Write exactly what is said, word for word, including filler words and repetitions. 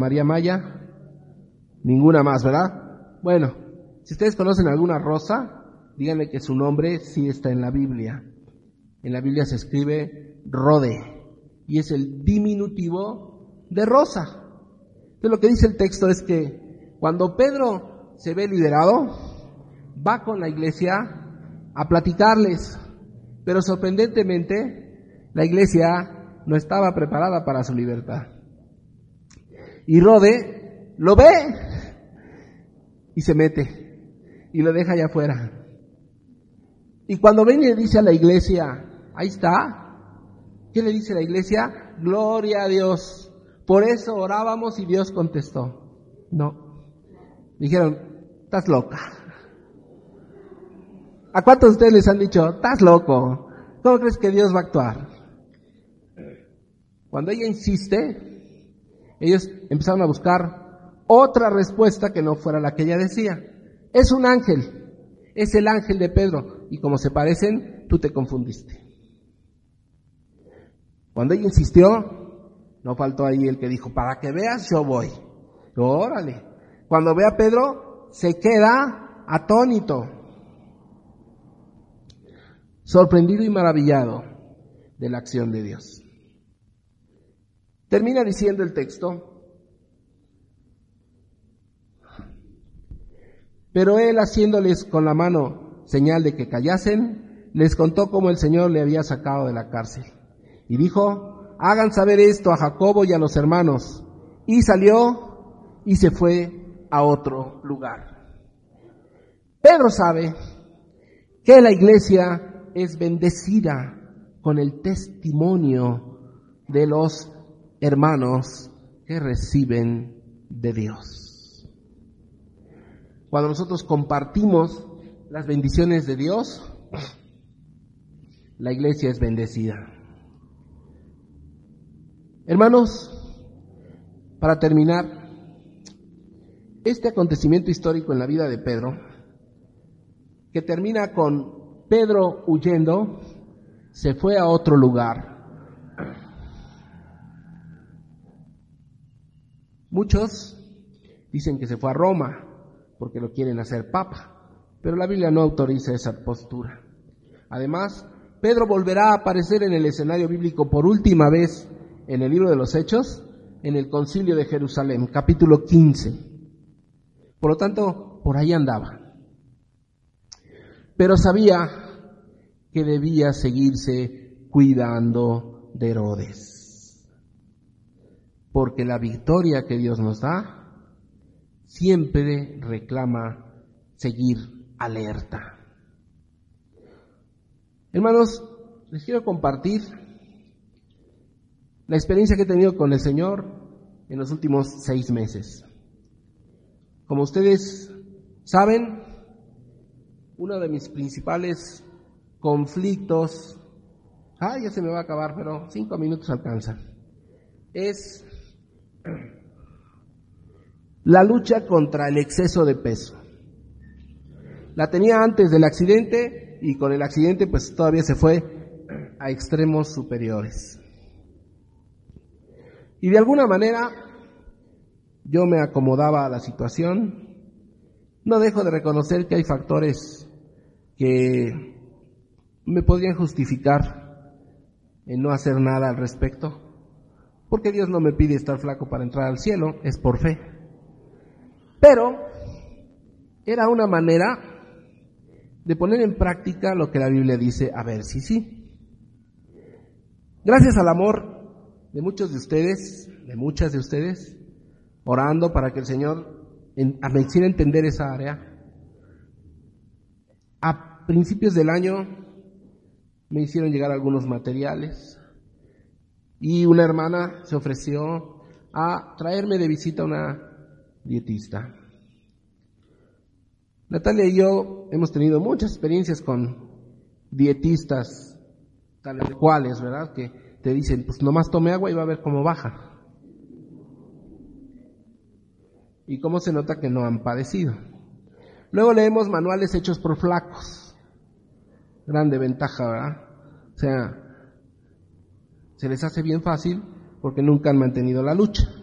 María Maya, ninguna más, ¿verdad? Bueno, si ustedes conocen alguna Rosa, díganme que su nombre sí está en la Biblia. En la Biblia se escribe Rode, y es el diminutivo de Rosa. Entonces lo que dice el texto es que cuando Pedro se ve liberado, va con la iglesia a platicarles, pero sorprendentemente la iglesia no estaba preparada para su libertad. Y Rode lo ve y se mete y lo deja allá afuera. Y cuando ven y le dice a la iglesia, ahí está, ¿qué le dice la iglesia? Gloria a Dios. Por eso orábamos y Dios contestó. No. Dijeron, estás loca. ¿A cuántos de ustedes les han dicho, estás loco? ¿Cómo crees que Dios va a actuar? Cuando ella insiste, ellos empezaron a buscar otra respuesta que no fuera la que ella decía. Es un ángel, es el ángel de Pedro, y como se parecen, tú te confundiste. Cuando ella insistió, no faltó ahí el que dijo, para que veas, yo voy. Órale. Cuando ve a Pedro, se queda atónito, sorprendido y maravillado de la acción de Dios. Termina diciendo el texto, pero él, haciéndoles con la mano señal de que callasen, les contó cómo el Señor le había sacado de la cárcel. Y dijo, hagan saber esto a Jacobo y a los hermanos. Y salió y se fue a otro lugar. Pedro sabe que la iglesia es bendecida con el testimonio de los hermanos que reciben de Dios. Cuando nosotros compartimos las bendiciones de Dios, la iglesia es bendecida. Hermanos, para terminar, este acontecimiento histórico en la vida de Pedro, que termina con Pedro huyendo, se fue a otro lugar. Muchos dicen que se fue a Roma porque lo quieren hacer papa, pero la Biblia no autoriza esa postura. Además, Pedro volverá a aparecer en el escenario bíblico por última vez en el libro de los Hechos, en el Concilio de Jerusalén, capítulo quince. Por lo tanto, por ahí andaba. Pero sabía que debía seguirse cuidando de Herodes, porque la victoria que Dios nos da siempre reclama seguir alerta. Hermanos, les quiero compartir la experiencia que he tenido con el Señor en los últimos seis meses. Como ustedes saben, uno de mis principales conflictos, ah, ya se me va a acabar, pero cinco minutos alcanzan, es la lucha contra el exceso de peso. La tenía antes del accidente y con el accidente pues todavía se fue a extremos superiores. Y de alguna manera yo me acomodaba a la situación. No dejo de reconocer que hay factores que me podrían justificar en no hacer nada al respecto, porque Dios no me pide estar flaco para entrar al cielo, es por fe. Pero era una manera de poner en práctica lo que la Biblia dice, a ver si sí. Gracias al amor de muchos de ustedes, de muchas de ustedes, orando para que el Señor en, me hiciera entender esa área, a principios del año me hicieron llegar algunos materiales y una hermana se ofreció a traerme de visita una dietista. Natalia y yo hemos tenido muchas experiencias con dietistas, tales cuales, ¿verdad? Que te dicen, pues nomás tome agua y va a ver cómo baja. Y cómo se nota que no han padecido. Luego leemos manuales hechos por flacos. Grande ventaja, ¿verdad? O sea, se les hace bien fácil porque nunca han mantenido la lucha.